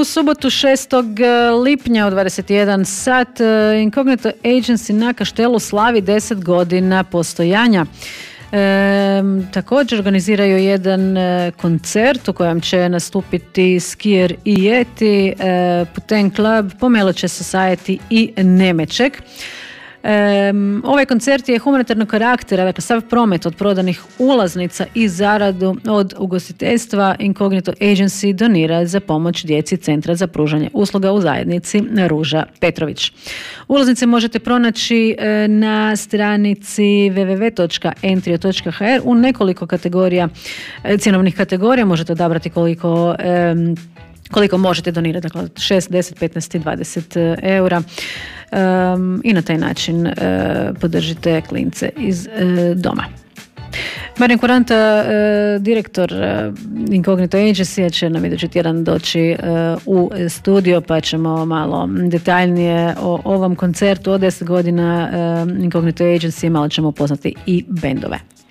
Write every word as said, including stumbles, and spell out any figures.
subotu šestog lipnja u dvadeset jedan sat Incognito Agency na Kaštelu slavi deset godina postojanja. E, također organiziraju jedan e, koncert u kojem će nastupiti Skier i Yeti, e, Putain Club, Pomelače Society i Nemeček. E, ovaj koncert je humanitarnog karaktera, dakle sav promet od prodanih ulaznica i zaradu od ugostiteljstva Incognito Agency donira za pomoć djeci Centra za pružanje usluga u zajednici Ruža Petrović. Ulaznice možete pronaći e, na stranici w w w točka entrio točka h r u nekoliko kategorija, e, cjenovnih kategorija. Možete odabrati koliko e, koliko možete donirati, dakle šest, deset, petnaest i dvadeset eura. Um, i na taj način uh, podržite klince iz uh, doma. Marin Kuranta, uh, direktor uh, Incognito Agency, će nam idući tjedan doći uh, u studio, pa ćemo malo detaljnije o ovom koncertu od deset godina uh, Incognito Agency, malo ćemo upoznati i bendove.